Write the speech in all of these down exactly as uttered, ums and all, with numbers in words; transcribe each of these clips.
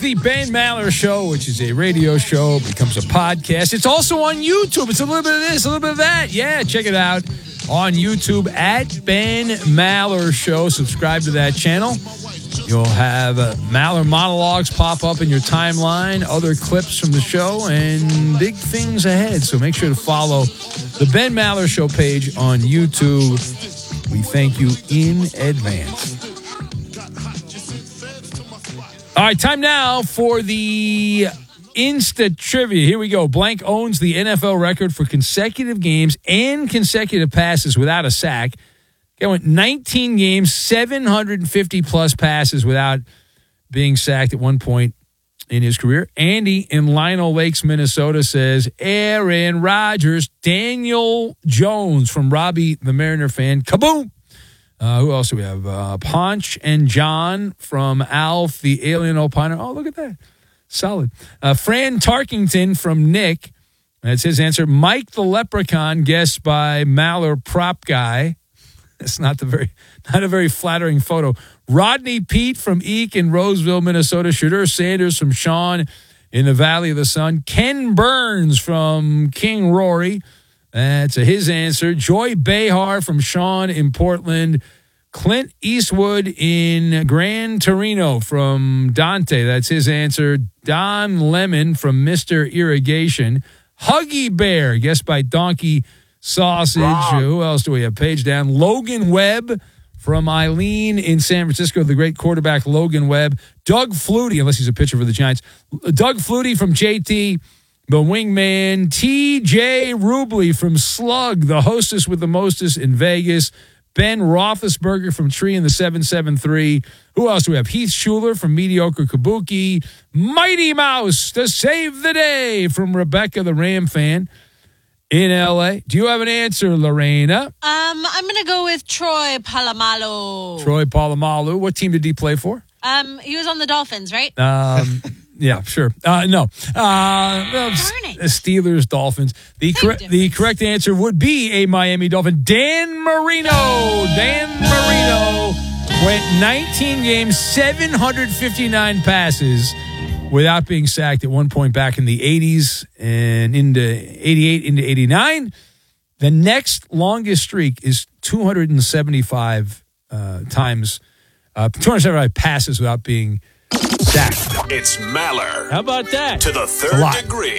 the Ben Maller Show, which is a radio show, becomes a podcast. It's also on YouTube. It's a little bit of this, a little bit of that. Yeah, check it out on YouTube at Ben Maller Show. Subscribe to that channel. You'll have uh, Maller monologues pop up in your timeline, other clips from the show, and big things ahead. So make sure to follow the Ben Maller Show page on YouTube. We thank you in advance. All right, time now for the Insta Trivia. Here we go. Blank owns the N F L record for consecutive games and consecutive passes without a sack. He went nineteen games, seven hundred fifty plus passes without being sacked at one point in his career. Andy in Lionel Lakes, Minnesota says Aaron Rodgers. Daniel Jones from Robbie the Mariner fan. Kaboom! Uh, who else do we have? Uh, Ponch and John from Alf, the Alien Opiner. Oh, look at that. Solid. Uh, Fran Tarkington from Nick. That's his answer. Mike the Leprechaun, guessed by Maller Prop Guy. That's not the very, not a very flattering photo. Rodney Pete from Eek in Roseville, Minnesota. Shadur Sanders from Sean in the Valley of the Sun. Ken Burns from King Rory. That's a his answer. Joy Behar from Sean in Portland. Clint Eastwood in Gran Torino from Dante. That's his answer. Don Lemon from Mister Irrigation. Huggy Bear, guessed by Donkey Sausage. Wow. Who else do we have? Page down. Logan Webb from Eileen in San Francisco. The great quarterback Logan Webb. Doug Flutie, unless he's a pitcher for the Giants. Doug Flutie from J T. The wingman, T J Rubley from Slug, the hostess with the mostest in Vegas. Ben Roethlisberger from Tree in the seven seven three. Who else do we have? Heath Schuler from Mediocre Kabuki. Mighty Mouse to save the day from Rebecca, the Ram fan in L A. Do you have an answer, Lorena? Um, I'm going to go with Troy Polamalu. Troy Polamalu. What team did he play for? Um, he was on the Dolphins, right? Um... Yeah, sure. Uh, no. Uh, well, Steelers, Dolphins. The correct the correct answer would be a Miami Dolphin. Dan Marino. Dan Marino went nineteen games, seven hundred fifty-nine passes without being sacked at one point back in the eighties and into eighty-eight, into eighty-nine. The next longest streak is two hundred seventy-five uh, times, uh, two hundred seventy-five passes without being sacked. It's Maller. How about that? To the third degree.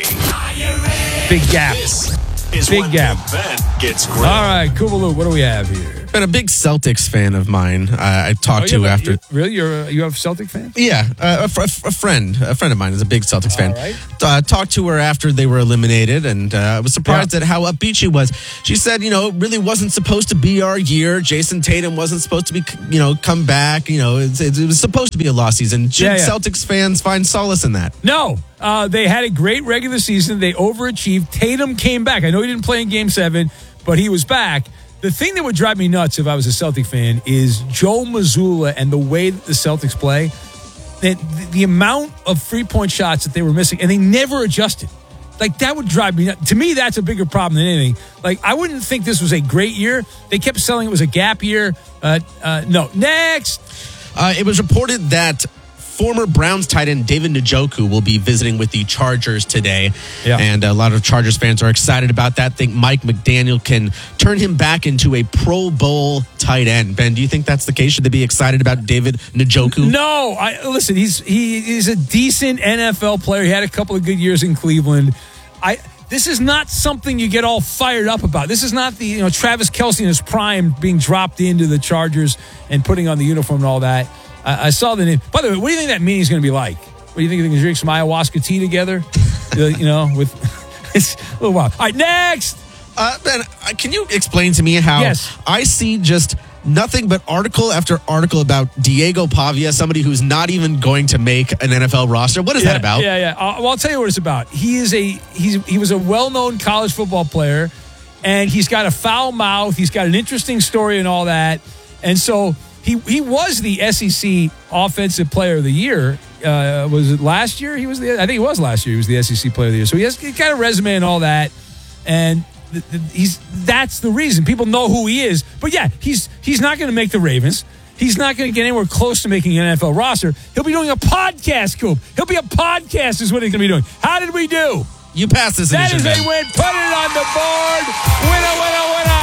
Big gap. This is Big when gap. the event gets great. All right, Kubaloo, what do we have here? Been a big Celtics fan of mine. Uh, I talked oh, to a, after. You, really, you're a, you have Celtic fans? Yeah, uh, a, fr- a friend, a friend of mine is a big Celtics fan. All right. Uh, talked to her after they were eliminated, and uh, I was surprised Yeah. at how upbeat she was. She said, you know, it really wasn't supposed to be our year. Jason Tatum wasn't supposed to be, you know, come back. You know, it, it was supposed to be a lost season. Should Yeah, yeah. Celtics fans find solace in that? No. Uh, they had a great regular season. They overachieved. Tatum came back. I know he didn't play in Game seven, but he was back. The thing that would drive me nuts if I was a Celtic fan is Joe Mazzulla and the way that the Celtics play. The, the amount of three-point shots that they were missing, and they never adjusted. Like, that would drive me nuts. To me, that's a bigger problem than anything. Like, I wouldn't think this was a great year. They kept selling it was a gap year. Uh, uh, no. Next. Uh, it was reported that former Browns tight end David Njoku will be visiting with the Chargers today. Yeah. And a lot of Chargers fans are excited about that. Think Mike McDaniel can turn him back into a Pro Bowl tight end. Ben, do you think that's the case? Should they be excited about David Njoku? No. I listen, he's he is a decent N F L player. He had a couple of good years in Cleveland. I This is not something you get all fired up about. This is not the, you know, Travis Kelce in his prime being dropped into the Chargers and putting on the uniform and all that. I saw the name. By the way, what do you think that meeting is going to be like? What do you think? They're going to drink some ayahuasca tea together? you know, with it's a little wild. All right, next. Uh, Ben, uh, can you explain to me how Yes. I see just nothing but article after article about Diego Pavia, somebody who's not even going to make an N F L roster? What is yeah, that about? Yeah, yeah. Uh, well, I'll tell you what it's about. He is a he's he was a well-known college football player, and he's got a foul mouth. He's got an interesting story and all that, and so. He he was the S E C Offensive Player of the Year. Uh, was it last year? He was the. I think it was last year. He was the S E C Player of the Year. So he has he's got a resume and all that, and th- th- he's that's the reason people know who he is. But yeah, he's he's not going to make the Ravens. he's not going to get anywhere close to making an N F L roster. He'll be doing a podcast, Coop. He'll be a podcast is what he's going to be doing. How did we do? You passed this That edition, is man. a win. Put it on the board. Winner, winner, winner.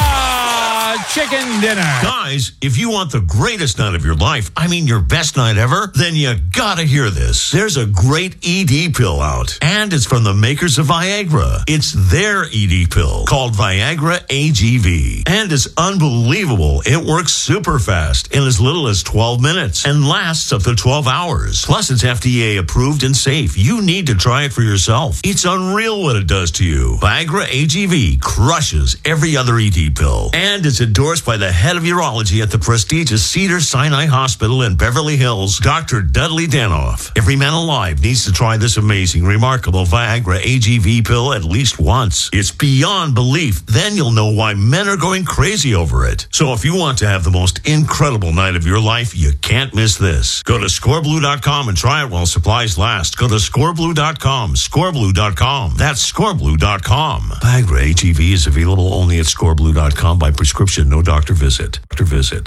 Chicken dinner. Guys, if you want the greatest night of your life, I mean your best night ever, then you gotta hear this. There's a great E D pill out, and it's from the makers of Viagra. It's their E D pill called Viagra A G V, and it's unbelievable. It works super fast in as little as twelve minutes and lasts up to twelve hours. Plus, it's F D A approved and safe. You need to try it for yourself. It's unreal what it does to you. Viagra A G V crushes every other E D pill, and it's endorsed by the head of urology at the prestigious Cedars-Sinai Hospital in Beverly Hills, Doctor Dudley Danoff. Every man alive needs to try this amazing, remarkable Viagra A G V pill at least once. It's beyond belief. Then you'll know why men are going crazy over it. So if you want to have the most incredible night of your life, you can't miss this. Go to score blue dot com and try it while supplies last. Go to score blue dot com, score blue dot com. That's score blue dot com. Viagra A G V is available only at score blue dot com by prescription. No doctor visit. Doctor visit.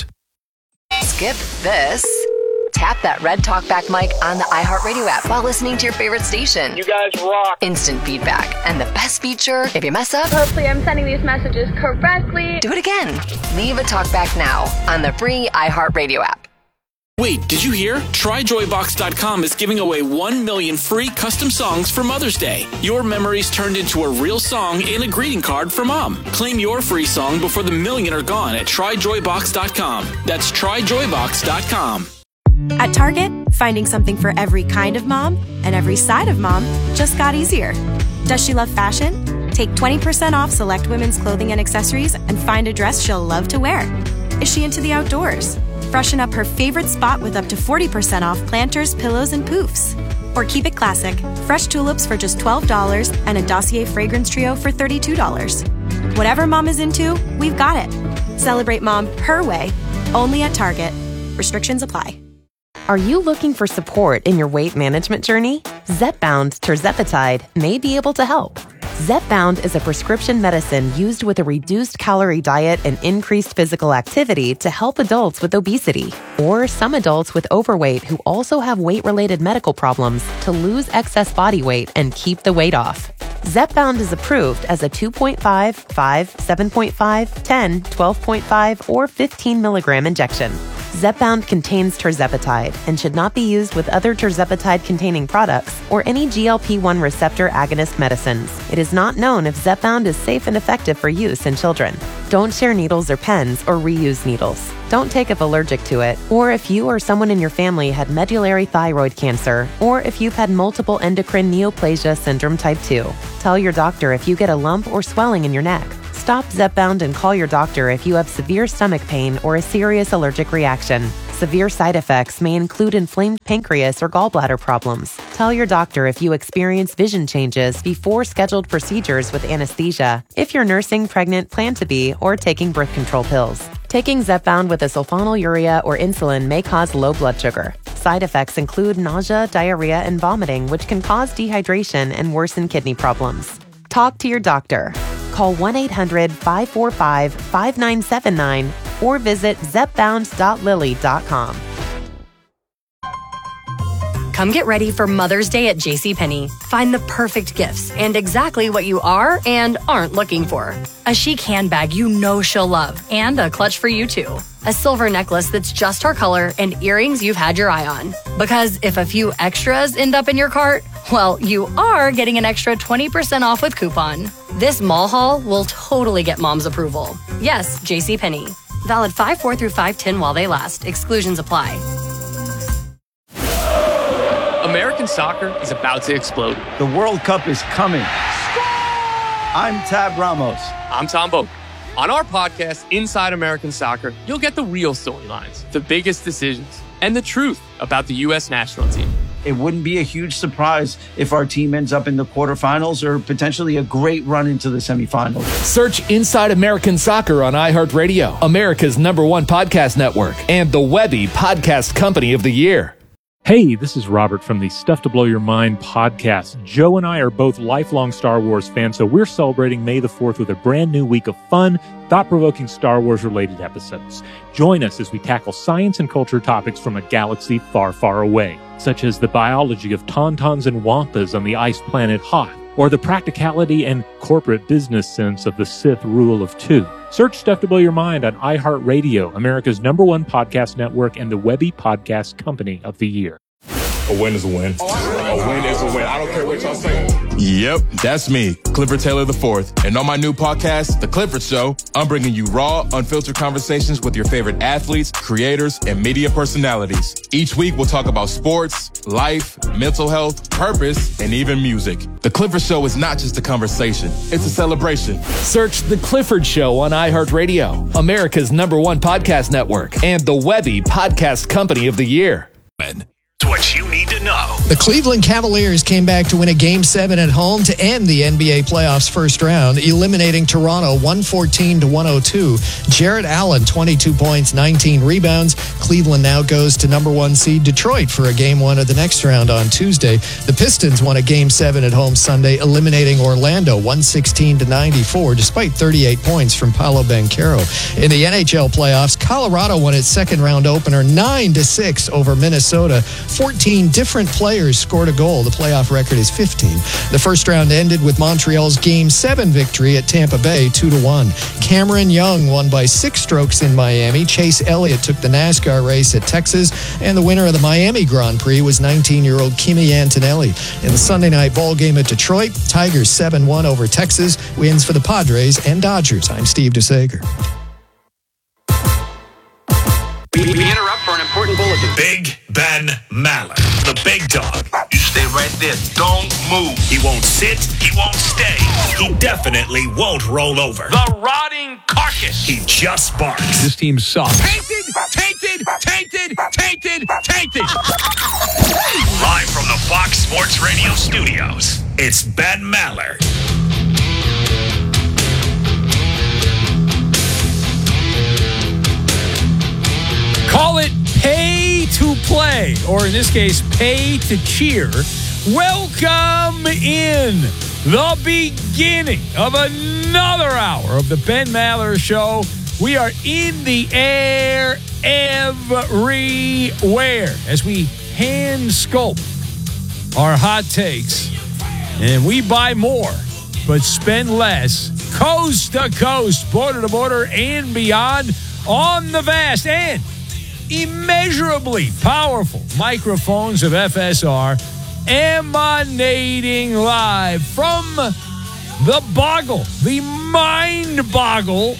Skip this. Tap that red talkback mic on the iHeartRadio app while listening to your favorite station. You guys rock. Instant feedback. And the best feature, if you mess up, hopefully I'm sending these messages correctly. do it again. Leave a talkback now on the free iHeartRadio app. Wait, did you hear? try joy box dot com is giving away one million free custom songs for Mother's Day. Your memories turned into a real song and a greeting card for Mom. Claim your free song before the million are gone at try joy box dot com. That's try joy box dot com. At Target, finding something for every kind of mom and every side of mom just got easier. Does she love fashion? Take twenty percent off select women's clothing and accessories and find a dress she'll love to wear. Is she into the outdoors? Freshen up her favorite spot with up to forty percent off planters, pillows, and poofs. Or keep it classic. Fresh tulips for just twelve dollars and a Dossier fragrance trio for thirty-two dollars. Whatever mom is into, we've got it. Celebrate mom her way, only at Target. Restrictions apply. Are you looking for support in your weight management journey? Zepbound tirzepatide may be able to help. Zepbound is a prescription medicine used with a reduced calorie diet and increased physical activity to help adults with obesity or some adults with overweight who also have weight-related medical problems to lose excess body weight and keep the weight off. Zepbound is approved as a two point five, five, seven point five, ten, twelve point five, or fifteen milligram injection. Zepbound contains tirzepatide and should not be used with other tirzepatide-containing products or any G L P one receptor agonist medicines. It is not known if Zepbound is safe and effective for use in children. Don't share needles or pens or reuse needles. Don't take if allergic to it, or if you or someone in your family had medullary thyroid cancer, or if you've had multiple endocrine neoplasia syndrome type two. Tell your doctor if you get a lump or swelling in your neck. Stop Zepbound and call your doctor if you have severe stomach pain or a serious allergic reaction. Severe side effects may include inflamed pancreas or gallbladder problems. Tell your doctor if you experience vision changes before scheduled procedures with anesthesia, if you're nursing, pregnant, plan to be, or taking birth control pills. Taking Zepbound with a sulfonylurea or insulin may cause low blood sugar. Side effects include nausea, diarrhea, and vomiting, which can cause dehydration and worsen kidney problems. Talk to your doctor. Call one eight hundred, five four five, five nine seven nine or visit zepbound dot lilly dot com. Come get ready for Mother's Day at JCPenney. Find the perfect gifts and exactly what you are and aren't looking for. A chic handbag you know she'll love and a clutch for you too. A silver necklace that's just her color and earrings you've had your eye on. Because if a few extras end up in your cart, well, you are getting an extra twenty percent off with coupon. This mall haul will totally get mom's approval. Yes, JCPenney. Valid five four through five ten while they last. Exclusions apply. American soccer is about to explode. The World Cup is coming. I'm Tab Ramos. I'm Tom Boak. On our podcast, Inside American Soccer, you'll get the real storylines, the biggest decisions, and the truth about the U S national team. It wouldn't be a huge surprise if our team ends up in the quarterfinals or potentially a great run into the semifinals. Search Inside American Soccer on iHeartRadio, America's number one podcast network, and the Webby Podcast Company of the Year. Hey, this is Robert from the Stuff to Blow Your Mind podcast. Joe and I are both lifelong Star Wars fans, so we're celebrating May the fourth with a brand new week of fun, thought-provoking Star Wars-related episodes. Join us as we tackle science and culture topics from a galaxy far, far away, such as the biology of tauntauns and wampas on the ice planet Hoth, or the practicality and corporate business sense of the Sith rule of two. Search Stuff to Blow Your Mind on iHeartRadio, America's number one podcast network and the Webby Podcast Company of the Year. A win is a win. A win is a win. I don't care what y'all say. Yep, that's me, Clifford Taylor the fourth. And on my new podcast, The Clifford Show, I'm bringing you raw, unfiltered conversations with your favorite athletes, creators, and media personalities. Each week, we'll talk about sports, life, mental health, purpose, and even music. The Clifford Show is not just a conversation. It's a celebration. Search The Clifford Show on iHeartRadio, America's number one podcast network, and the Webby Podcast Company of the Year. It's what you need to know. The Cleveland Cavaliers came back to win a Game seven at home to end the N B A playoffs first round, eliminating Toronto one fourteen to one oh two. Jarrett Allen, twenty-two points, nineteen rebounds. Cleveland now goes to number one seed Detroit for a Game one of the next round on Tuesday. The Pistons won a Game seven at home Sunday, eliminating Orlando one sixteen to ninety-four, despite thirty-eight points from Paolo Banchero. In the N H L playoffs, Colorado won its second round opener nine to six over Minnesota. fourteen different players scored a goal. The playoff record is fifteen. The first round ended with Montreal's Game seven victory at Tampa Bay two to one. Cameron Young won by six strokes in Miami. Chase Elliott took the NASCAR race at Texas, and the winner of the Miami Grand Prix was nineteen-year-old Kimi Antonelli. In the Sunday night ball game at Detroit, Tigers seven one over Texas, wins for the Padres and Dodgers. I'm Steve DeSager. We interrupt for an important bulletin. Big Ben Maller, the big dog. You stay right there. Don't move. He won't sit. He won't stay. He definitely won't roll over. The rotting carcass. He just barks. This team sucks. Tainted, tainted, tainted, tainted, tainted. Live from the Fox Sports Radio studios, it's Ben Maller. Call it pay to play, or in this case, pay to cheer. Welcome in the beginning of another hour of the Ben Maller Show. We are in the air everywhere as we hand sculpt our hot takes, and we buy more but spend less, coast to coast, border to border, and beyond on the vast and immeasurably powerful microphones of F S R, emanating live from the boggle, the mind boggle,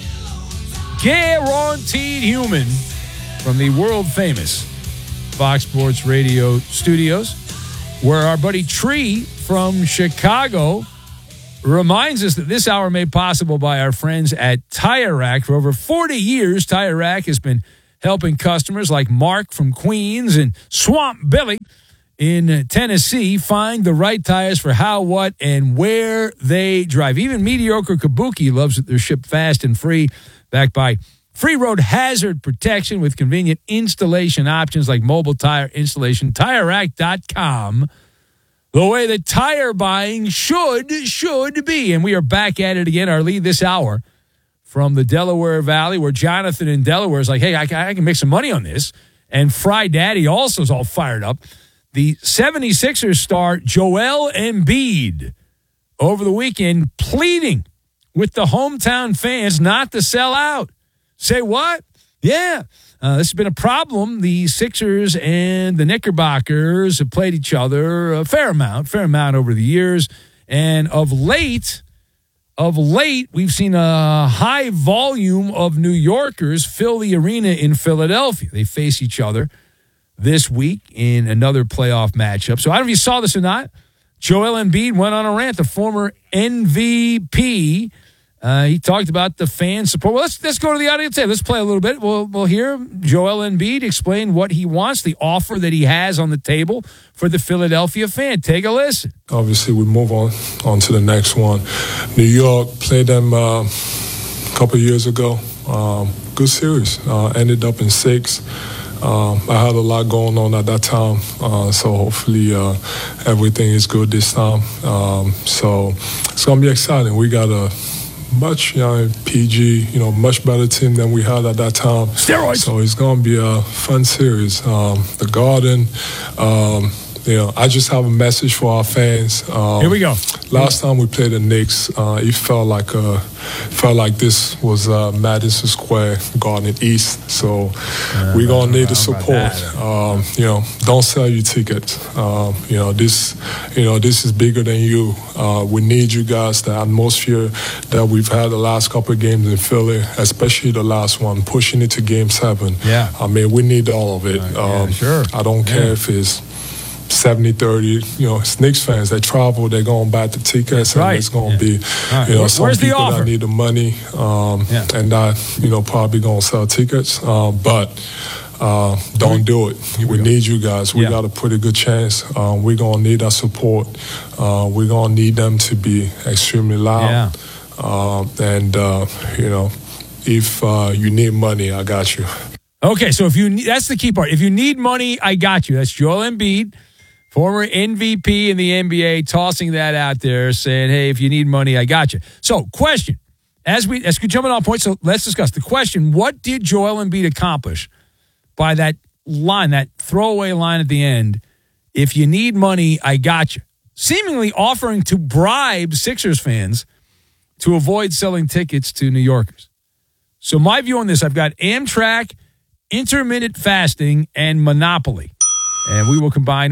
guaranteed human from the world famous Fox Sports Radio studios, where our buddy Tree from Chicago reminds us that this hour made possible by our friends at Tire Rack. For over forty years, Tire Rack has been helping customers like Mark from Queens and Swamp Billy in Tennessee find the right tires for how, what, and where they drive. Even mediocre Kabuki loves that they're shipped fast and free, backed by free road hazard protection with convenient installation options like mobile tire installation. Tire Rack dot com, the way that tire buying should, should be. And we are back at it again. Our lead this hour from the Delaware Valley, where Jonathan in Delaware is like, hey, I, I can make some money on this. And Fry Daddy also is all fired up. The seventy-sixers star Joel Embiid over the weekend pleading with the hometown fans not to sell out. Say what? Yeah. Uh, this has been a problem. The Sixers and the Knickerbockers have played each other a fair amount, fair amount over the years. And of late... Of late, we've seen a high volume of New Yorkers fill the arena in Philadelphia. They face each other this week in another playoff matchup. So I don't know if you saw this or not. Joel Embiid went on a rant, the former M V P. Uh, he talked about the fan support. Well, let's let's go to the audience here. Let's play a little bit. We'll, we'll hear Joel Embiid explain what he wants, the offer that he has on the table for the Philadelphia fan. Take a listen. Obviously, we move on, on to the next one. New York played them uh, a couple years ago. Um, good series. Uh, ended up in six. Um, I had a lot going on at that time, uh, so hopefully uh, everything is good this time. Um, so it's gonna be exciting. We got a much you know, P G, you know, much better team than we had at that time. Steroids. So it's gonna be a fun series. Um, the Garden. Um, You know, I just have a message for our fans. Um, Here we go. Last time we played the Knicks, uh, it felt like uh, felt like this was uh, Madison Square Garden East. So Uh, we're gonna need the how about support. that? Um, you know, don't sell your tickets. Um, you know this. You know this is bigger than you. Uh, we need you guys. The atmosphere that we've had the last couple of games in Philly, especially the last one, pushing it to Game Seven. Yeah. I mean, we need all of it. Um, sure. I don't Yeah. care if it's seventy thirty, you know, Knicks fans, they travel, they're going to buy the tickets, and right. it's going to Yeah. be, Right. you know, Where- some where's the people offer? that need the money um, Yeah. and not, you know, probably going to sell tickets. Um, but uh, don't do it. We need you guys. We Yeah. got a pretty good chance. Um, we're going to need our support. Uh, we're going to need them to be extremely loud. Yeah. Um, and, uh, you know, if uh, you need money, I got you. Okay, so if you need, that's the key part. If you need money, I got you. That's Joel Embiid, former M V P in the N B A, tossing that out there, saying, hey, if you need money, I got you. So, question, as we as we jumping on point, so let's discuss the question, what did Joel Embiid accomplish by that line, that throwaway line at the end? If you need money, I got you. Seemingly offering to bribe Sixers fans to avoid selling tickets to New Yorkers. So my view on this, I've got Amtrak, intermittent fasting, and monopoly. And we will combine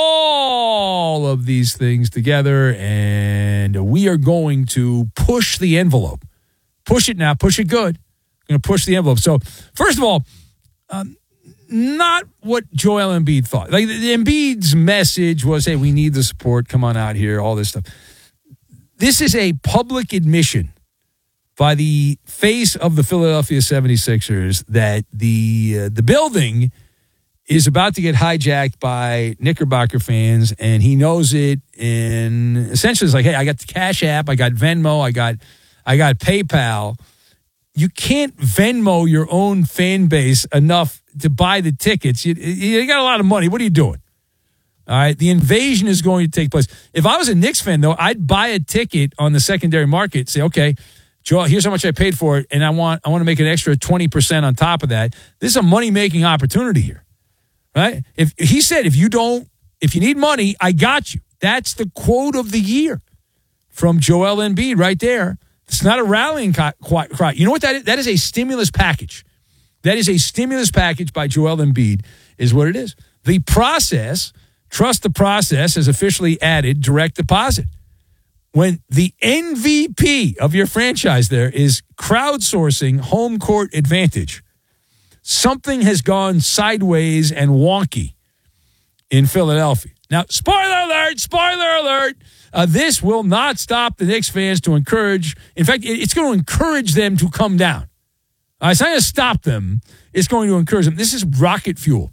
all of these things together, and we are going to push the envelope. Push it now. Push it good. Going to push the envelope. So, first of all, um, not what Joel Embiid thought. Like, the, Embiid's message was, hey, we need the support. Come on out here, all this stuff. This is a public admission by the face of the Philadelphia seventy-sixers that the uh, the building is about to get hijacked by Knickerbocker fans, and he knows it. And essentially, it's like, hey, I got the Cash App, I got Venmo, I got I got PayPal. You can't Venmo your own fan base enough to buy the tickets. You, you got a lot of money. What are you doing? All right, the invasion is going to take place. If I was a Knicks fan, though, I'd buy a ticket on the secondary market. Say, okay, Joel, here's how much I paid for it, and I want I want to make an extra twenty percent on top of that. This is a money making opportunity here, right? If he said, if you don't, if you need money, I got you. That's the quote of the year from Joel Embiid right there. It's not a rallying cry. You know what that is? That is a stimulus package. That is a stimulus package by Joel Embiid, is what it is. The process. Trust the process has officially added direct deposit. When the M V P of your franchise there is crowdsourcing home court advantage, something has gone sideways and wonky in Philadelphia. Now, spoiler alert, spoiler alert, uh, this will not stop the Knicks fans to encourage. In fact, it's going to encourage them to come down. Uh, it's not going to stop them. It's going to encourage them. This is rocket fuel.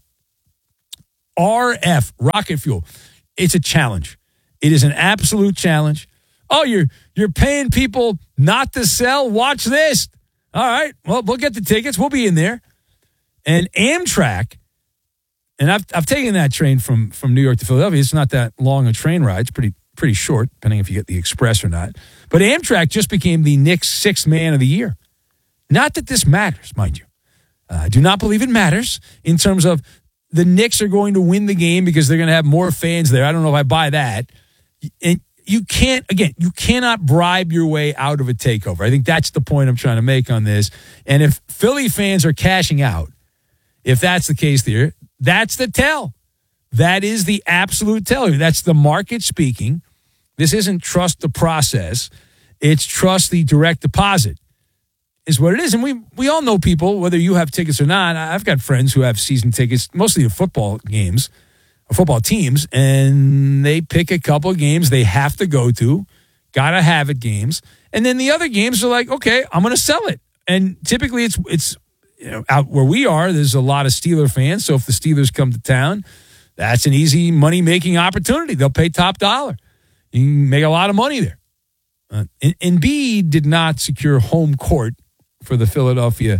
R F, rocket fuel. It's a challenge. It is an absolute challenge. Oh, you're you're paying people not to sell? Watch this. All right. Well, we'll get the tickets. We'll be in there. And Amtrak, and I've I've taken that train from, from New York to Philadelphia. It's not that long a train ride. It's pretty pretty short, depending if you get the express or not. But Amtrak just became the Knicks sixth man of the year. Not that this matters, mind you. Uh, I do not believe it matters in terms of the Knicks are going to win the game because they're going to have more fans there. I don't know if I buy that. And you can't, again, you cannot bribe your way out of a takeover. I think that's the point I'm trying to make on this. And if Philly fans are cashing out, if that's the case there, that's the tell. That is the absolute tell. That's the market speaking. This isn't trust the process. It's trust the direct deposit is what it is. And we we all know people, whether you have tickets or not. I've got friends who have season tickets, mostly to football games, or football teams, and they pick a couple of games they have to go to, gotta have it games. And then the other games are like, okay, I'm going to sell it. And typically it's, it's you know, out where we are, there's a lot of Steeler fans. So if the Steelers come to town, that's an easy money-making opportunity. They'll pay top dollar. You can make a lot of money there. Uh, Embiid did not secure home court for the Philadelphia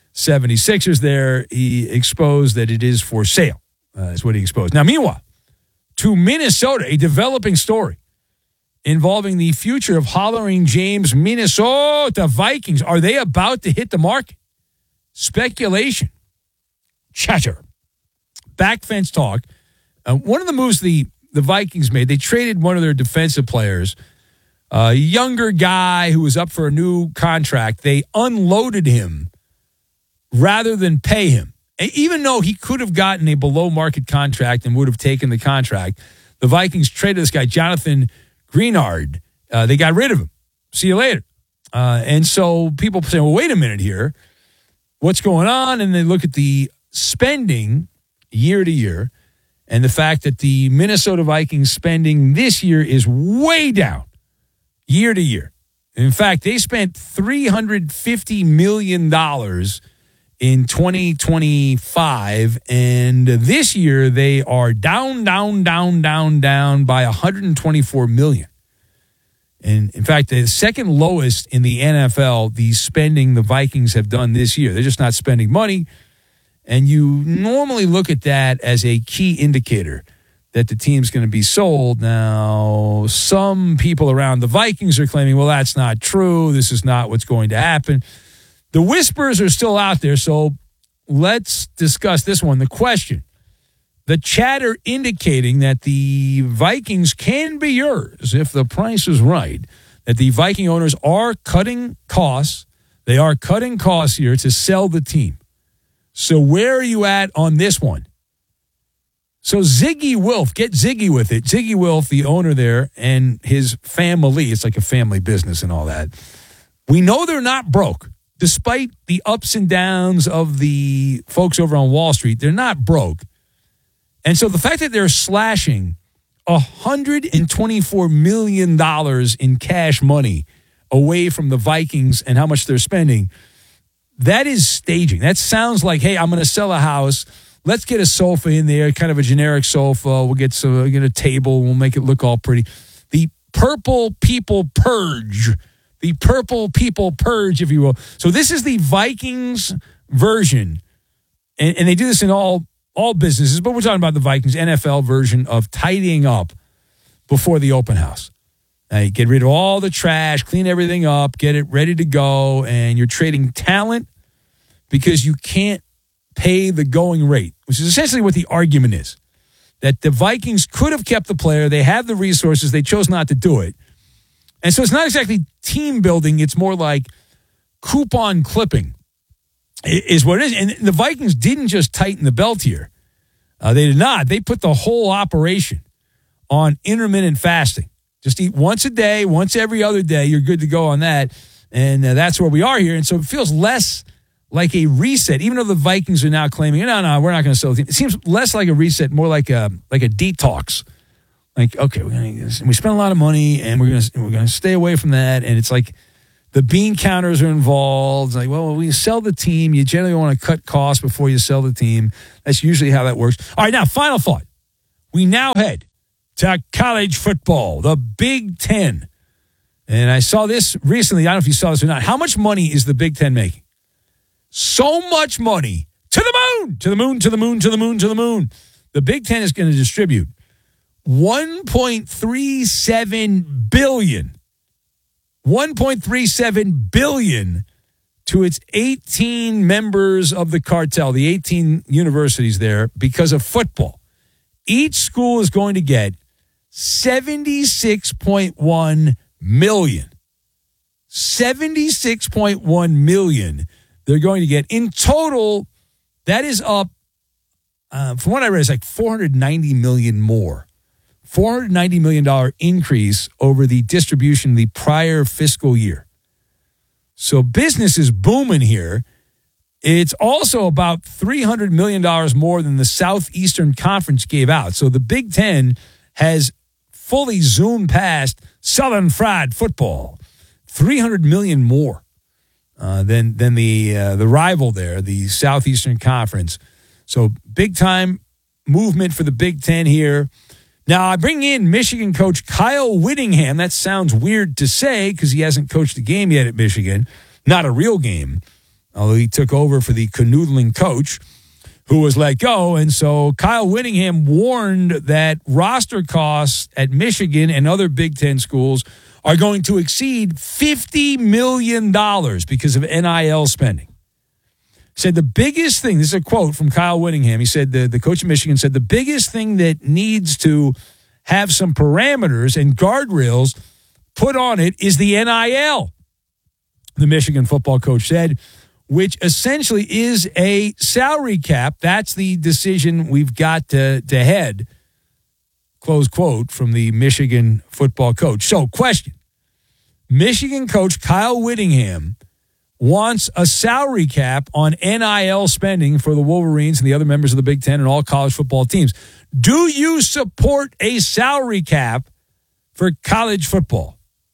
seventy-sixers there. He exposed that it is for sale. Uh, that's what he exposed. Now, meanwhile, to Minnesota, a developing story involving the future of Hollering James Minnesota Vikings. Are they about to hit the market? Speculation. Chatter. Back fence talk. Uh, one of the moves the, the Vikings made, they traded one of their defensive players, a younger guy who was up for a new contract. They unloaded him rather than pay him. And even though he could have gotten a below-market contract and would have taken the contract, the Vikings traded this guy, Jonathan Greenard. Uh, they got rid of him. See you later. Uh, and so people say, well, wait a minute here. What's going on? And they look at the spending year to year and the fact that the Minnesota Vikings spending this year is way down year to year. In fact, they spent three hundred fifty million dollars in twenty twenty-five, and this year they are down, down, down, down, down by one hundred twenty-four million dollars. And in fact, the second lowest in the N F L, the spending the Vikings have done this year. They're just not spending money. And you normally look at that as a key indicator that the team's going to be sold. Now, some people around the Vikings are claiming, well, that's not true. This is not what's going to happen. The whispers are still out there, so let's discuss this one. The question, the chatter indicating that the Vikings can be yours if the price is right, that the Viking owners are cutting costs. They are cutting costs here to sell the team. So where are you at on this one? So Ziggy Wolf, get Ziggy with it. Ziggy Wolf, the owner there, and his family, it's like a family business and all that. We know they're not broke. Despite the ups and downs of the folks over on Wall Street, they're not broke. And so the fact that they're slashing one hundred twenty-four million dollars in cash money away from the Vikings and how much they're spending, that is staging. That sounds like, hey, I'm going to sell a house. Let's get a sofa in there, kind of a generic sofa. We'll get, some, we'll get a table. We'll make it look all pretty. The purple people purge. The purple people purge, if you will. So this is the Vikings version, and, and they do this in all all businesses, but we're talking about the Vikings N F L version of tidying up before the open house. Now, you get rid of all the trash, clean everything up, get it ready to go, and you're trading talent because you can't pay the going rate, which is essentially what the argument is, that the Vikings could have kept the player. They have the resources. They chose not to do it. And so it's not exactly team building. It's more like coupon clipping is what it is. And the Vikings didn't just tighten the belt here. Uh, they did not. They put the whole operation on intermittent fasting. Just eat once a day, once every other day. You're good to go on that. And uh, that's where we are here. And so it feels less like a reset, even though the Vikings are now claiming, no, no, we're not going to sell the team. It seems less like a reset, more like a, like a detox. Like, okay, we're gonna, we spent a lot of money, and we're going to we're going to stay away from that. And it's like the bean counters are involved. It's like, well, when you sell the team, you generally want to cut costs before you sell the team. That's usually how that works. All right, now, final thought. We now head to college football, the Big Ten. And I saw this recently. I don't know if you saw this or not. How much money is the Big Ten making? So much money. To the moon, to the moon, to the moon, to the moon, to the moon. The Big Ten is going to distribute one point three seven billion dollars. one point three seven billion dollars to its eighteen members of the cartel, the eighteen universities there, because of football. Each school is going to get seventy-six point one million dollars. seventy-six point one million dollars they're going to get. In total, that is up, uh, from what I read, it's like four hundred ninety million dollars more. four hundred ninety million dollars increase over the distribution the prior fiscal year. So business is booming here. It's also about three hundred million dollars more than the Southeastern Conference gave out. So the Big Ten has fully zoomed past Southern Fried Football. three hundred million dollars more uh, than, than the, uh, the rival there, the Southeastern Conference. So big time movement for the Big Ten here. Now, I bring in Michigan coach Kyle Whittingham. That sounds weird to say because he hasn't coached a game yet at Michigan. Not a real game. although he took over for the canoodling coach who was let go. And so Kyle Whittingham warned that roster costs at Michigan and other Big Ten schools are going to exceed fifty million dollars because of N I L spending. Said the biggest thing, this is a quote from Kyle Whittingham. He said, the, the coach of Michigan said, the biggest thing that needs to have some parameters and guardrails put on it is the N I L, the Michigan football coach said, which essentially is a salary cap. That's the decision we've got to, to head, close quote, from the Michigan football coach. So, question. Michigan coach Kyle Whittingham wants a salary cap on N I L spending for the Wolverines and the other members of the Big Ten and all college football teams. Do you support a salary cap for college football?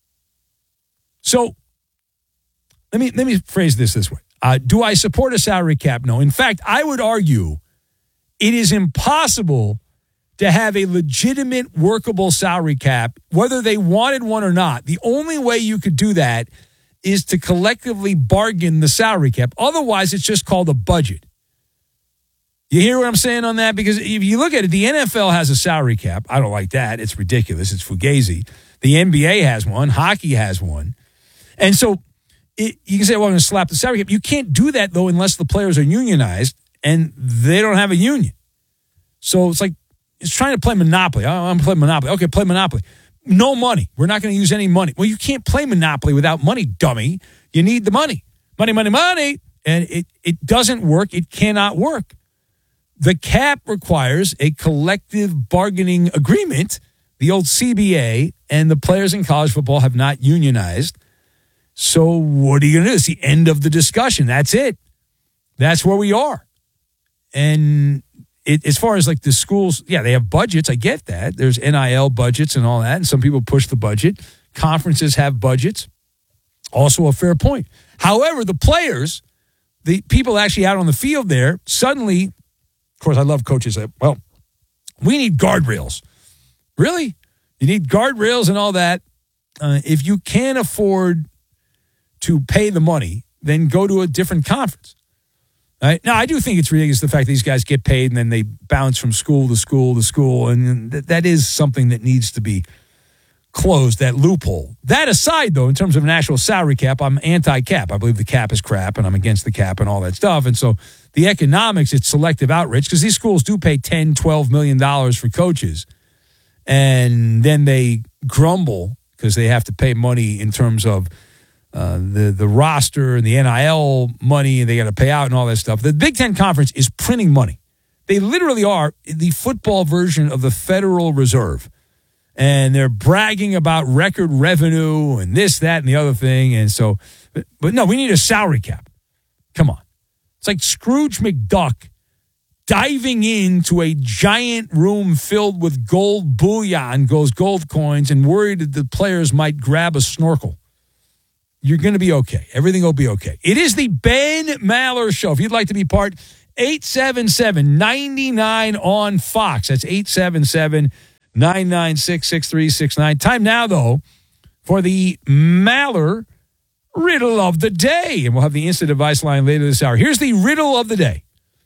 So let me let me phrase this this way. Uh, do I support a salary cap? No. In fact, I would argue it is impossible to have a legitimate workable salary cap, whether they wanted one or not. The only way you could do that is to collectively bargain the salary cap. Otherwise, it's just called a budget. You hear what I'm saying on that? Because if you look at it, the N F L has a salary cap. I don't like that. It's ridiculous. It's fugazi. The N B A has one. Hockey has one. And so it, you can say, well, I'm going to slap the salary cap. You can't do that, though, unless the players are unionized, and they don't have a union. So it's like it's trying to play Monopoly. Oh, I'm playing Monopoly. Okay, play Monopoly. No money. We're not going to use any money. Well, you can't play Monopoly without money, dummy. You need the money. Money, money, money. And it, it doesn't work. It cannot work. The cap requires a collective bargaining agreement. The old C B A and the players in college football have not unionized. So what are you going to do? It's the end of the discussion. That's it. That's where we are. And It, as far as like the schools, yeah, they have budgets. I get that. There's N I L budgets and all that. And some people push the budget. Conferences have budgets. Also a fair point. However, the players, the people actually out on the field there, suddenly, of course, I love coaches that, well, we need guardrails. Really? You need guardrails and all that. Uh, if you can't afford to pay the money, then go to a different conference. Right? Now, I do think it's ridiculous the fact that these guys get paid and then they bounce from school to school to school, and th- that is something that needs to be closed, that loophole. That aside, though, in terms of an actual salary cap, I'm anti-cap. I believe the cap is crap, and I'm against the cap and all that stuff. And so the economics, it's selective outreach, because these schools do pay ten, twelve million dollars for coaches, and then they grumble because they have to pay money in terms of Uh, the the roster and the N I L money, and they got to pay out and all that stuff. The Big Ten Conference is printing money. They literally are the football version of the Federal Reserve. And they're bragging about record revenue and this, that, and the other thing. And so, but, but no, we need a salary cap. Come on. It's like Scrooge McDuck diving into a giant room filled with gold bullion, those gold coins, and worried that the players might grab a snorkel. You're going to be okay. Everything will be okay. It is the Ben Maller Show. If you'd like to be part, eight seven seven, nine nine on Fox. That's eight seven seven, nine nine six, six three six nine. Time now, though, for the Maller Riddle of the Day. And we'll have the instant advice line later this hour. Here's the Riddle of the Day.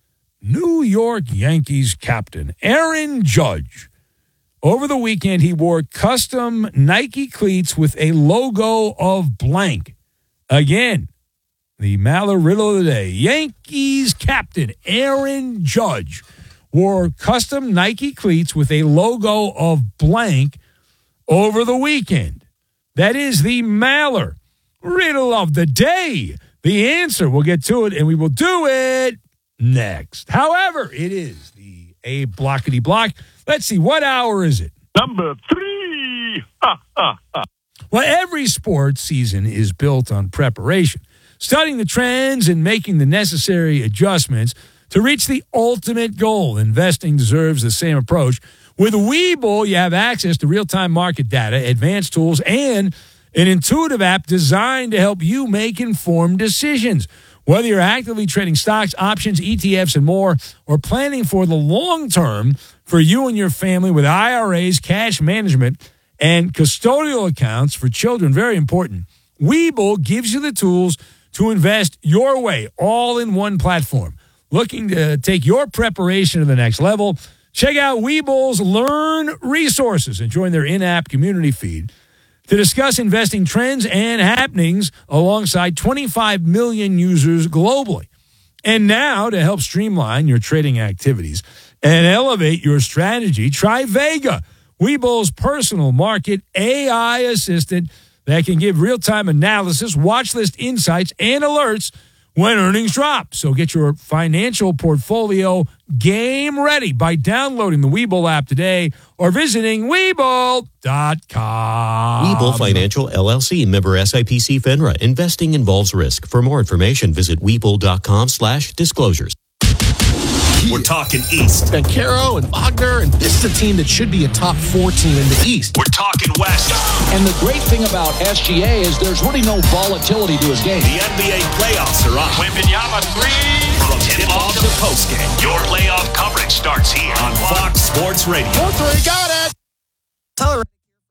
New York Yankees captain Aaron Judge. Over the weekend, he wore custom Nike cleats with a logo of blank. Again, the Maller Riddle of the Day. Yankees captain Aaron Judge wore custom Nike cleats with a logo of blank over the weekend. That is the Maller Riddle of the Day. The answer, we'll get to it, and we will do it next. However, it is the A Blockity Block. Let's see, what hour is it? Number three. Ha, ha, ha. Well, every sports season is built on preparation, studying the trends and making the necessary adjustments to reach the ultimate goal. Investing deserves the same approach. With Webull, you have access to real-time market data, advanced tools, and an intuitive app designed to help you make informed decisions. Whether you're actively trading stocks, options, E T Fs, and more, or planning for the long term for you and your family with I R As, cash management, and custodial accounts for children, very important, Webull gives you the tools to invest your way, all in one platform. Looking to take your preparation to the next level? Check out Webull's Learn Resources and join their in-app community feed to discuss investing trends and happenings alongside twenty-five million users globally. And now, to help streamline your trading activities and elevate your strategy, try Vega, Webull's personal market A I assistant that can give real-time analysis, watch list insights, and alerts when earnings drop. So get your financial portfolio game ready by downloading the Webull app today or visiting Webull dot com. Webull Financial, L L C, member S I P C FINRA. Investing involves risk. For more information, visit Webull dot com slash disclosures. We're talking East. Bancaro and Wagner, and this is a team that should be a top four team in the East. We're talking West. And the great thing about S G A is there's really no volatility to his game. The N B A playoffs are on. Wembanyama three. From tip-off to postgame, your playoff coverage starts here on Fox Sports Radio. Four three, got it. Tell her.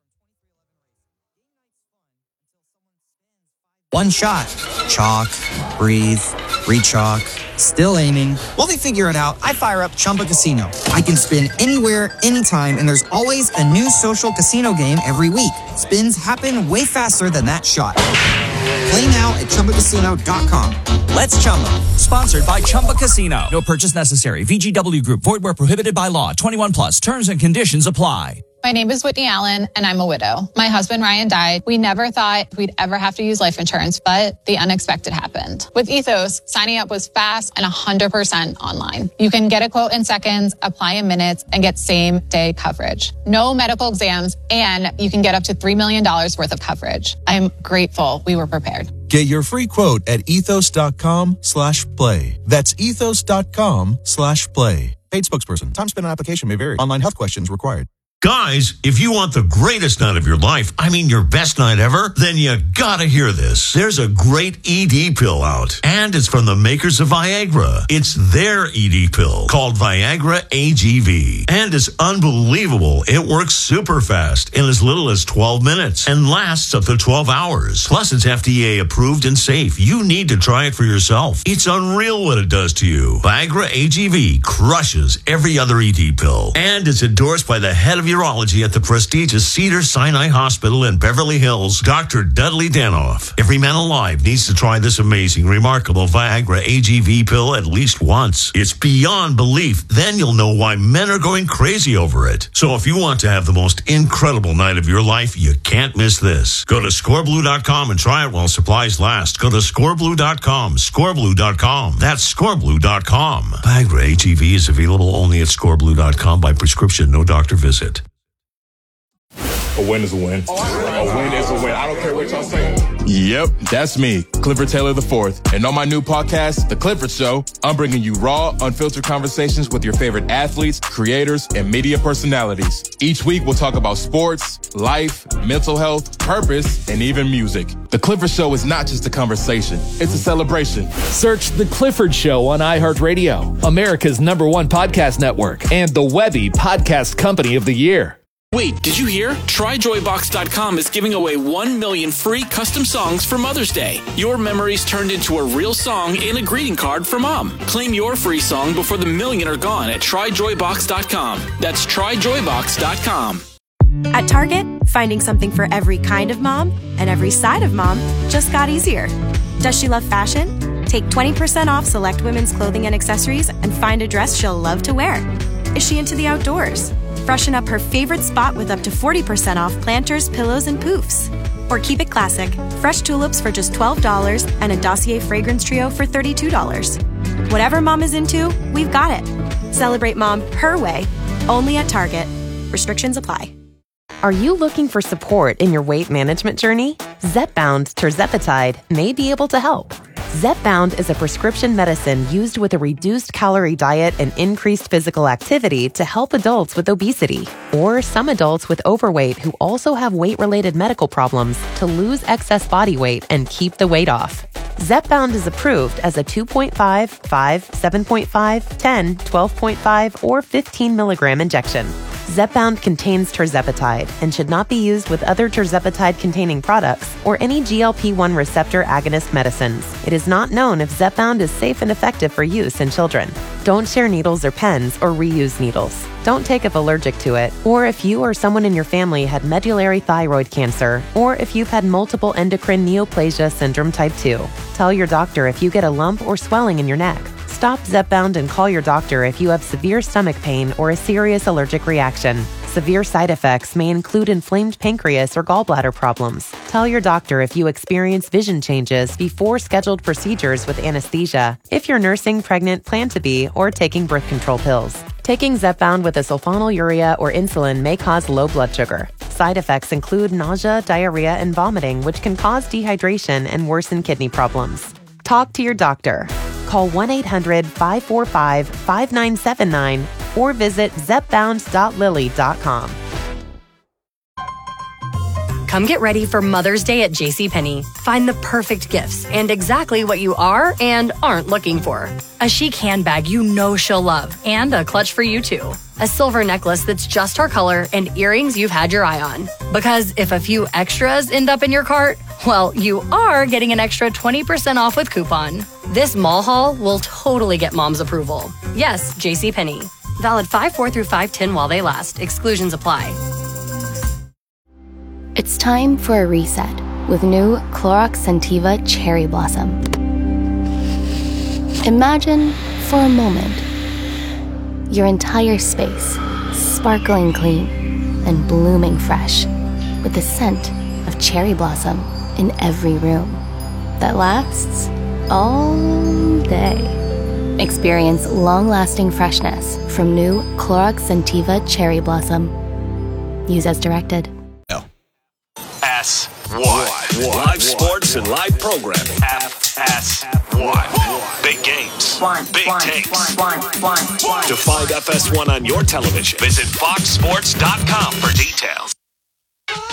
One shot. Chalk, breathe, re-chalk, still aiming. While they figure it out, I fire up Chumba Casino. I can spin anywhere, anytime, and there's always a new social casino game every week. Spins happen way faster than that shot. Play now at Chumba Casino dot com. Let's Chumba. Sponsored by Chumba Casino. No purchase necessary. V G W Group. Void where prohibited by law. twenty-one plus. Terms and conditions apply. My name is Whitney Allen, and I'm a widow. My husband, Ryan, died. We never thought we'd ever have to use life insurance, but the unexpected happened. With Ethos, signing up was fast and one hundred percent online. You can get a quote in seconds, apply in minutes, and get same-day coverage. No medical exams, and you can get up to three million dollars worth of coverage. I'm grateful we were prepared. Get your free quote at ethos.com slash play. That's ethos.com slash play. Paid spokesperson. Time spent on application may vary. Online health questions required. Guys, if you want the greatest night of your life, I mean your best night ever, then you gotta hear this. There's a great E D pill out, and it's from the makers of Viagra. It's their E D pill called Viagra A G V, and it's unbelievable. It works super fast in as little as twelve minutes and lasts up to twelve hours. Plus, it's F D A approved and safe. You need to try it for yourself. It's unreal what it does to you. Viagra A G V crushes every other E D pill, and it's endorsed by the head of urology at the prestigious Cedars-Sinai Hospital in Beverly Hills, Doctor Dudley Danoff. Every man alive needs to try this amazing, remarkable Viagra A G V pill at least once. It's beyond belief. Then you'll know why men are going crazy over it. So if you want to have the most incredible night of your life, you can't miss this. Go to score blue dot com and try it while supplies last. Go to score blue dot com, score blue dot com. That's score blue dot com. Viagra A G V is available only at score blue dot com by prescription, no doctor visit. A win is a win. A win is a win. I don't care what y'all say. Yep, that's me, Clifford Taylor the fourth. And on my new podcast, The Clifford Show, I'm bringing you raw, unfiltered conversations with your favorite athletes, creators, and media personalities. Each week, we'll talk about sports, life, mental health, purpose, and even music. The Clifford Show is not just a conversation. It's a celebration. Search The Clifford Show on iHeartRadio, America's number one podcast network, and the Webby Podcast Company of the Year. Wait, did you hear? try joy box dot com is giving away one million free custom songs for Mother's Day. Your memories turned into a real song and a greeting card for Mom. Claim your free song before the million are gone at try joy box dot com. That's try joy box dot com. At Target, finding something for every kind of mom and every side of mom just got easier. Does she love fashion? Take twenty percent off select women's clothing and accessories and find a dress she'll love to wear. Is she into the outdoors? Freshen up her favorite spot with up to forty percent off planters, pillows, and poofs. Or keep it classic. Fresh tulips for just twelve dollars and a Dossier fragrance trio for thirty-two dollars. Whatever mom is into, we've got it. Celebrate mom her way, only at Target. Restrictions apply. Are you looking for support in your weight management journey? Zepbound tirzepatide may be able to help. Zepbound is a prescription medicine used with a reduced calorie diet and increased physical activity to help adults with obesity or some adults with overweight who also have weight-related medical problems to lose excess body weight and keep the weight off. Zepbound is approved as a two point five, five, seven point five, ten, twelve point five, or fifteen milligram injection. Zepbound contains tirzepatide and should not be used with other tirzepatide-containing products or any G L P one receptor agonist medicines. It is not known if Zepbound is safe and effective for use in children. Don't share needles or pens or reuse needles. Don't take if allergic to it, or if you or someone in your family had medullary thyroid cancer, or if you've had multiple endocrine neoplasia syndrome type two. Tell your doctor if you get a lump or swelling in your neck. Stop Zepbound and call your doctor if you have severe stomach pain or a serious allergic reaction. Severe side effects may include inflamed pancreas or gallbladder problems. Tell your doctor if you experience vision changes before scheduled procedures with anesthesia, if you're nursing, pregnant, plan to be, or taking birth control pills. Taking Zepbound with a sulfonylurea or insulin may cause low blood sugar. Side effects include nausea, diarrhea, and vomiting, which can cause dehydration and worsen kidney problems. Talk to your doctor. Call one eight hundred five four five five nine seven nine or visit zepbound dot lilly dot com. Come get ready for Mother's Day at JCPenney. Find the perfect gifts and exactly what you are and aren't looking for. A chic handbag you know she'll love and a clutch for you too. A silver necklace that's just her color and earrings you've had your eye on. Because if a few extras end up in your cart, well, you are getting an extra twenty percent off with coupon. This mall haul will totally get mom's approval. Yes, JCPenney. Valid five four through five ten while they last. Exclusions apply. It's time for a reset with new Clorox Scentiva Cherry Blossom. Imagine, for a moment, your entire space sparkling clean and blooming fresh with the scent of cherry blossom in every room that lasts all day. Experience long-lasting freshness from new Clorox Scentiva Cherry Blossom. Use as directed. F S one. Live sports and live programming. F S one. Big games. One, Big one, takes. One, one, one, one. To find F S one on your television, visit fox sports dot com for details.